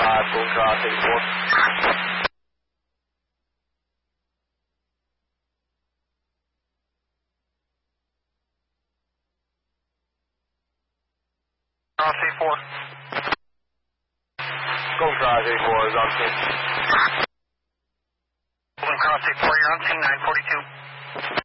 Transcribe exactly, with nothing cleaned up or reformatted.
five, full cross eighty-four. Cross eighty-four. Golden Cross eighty-four is on scene. Golden Cross eighty-four, you're on scene, nine forty-two.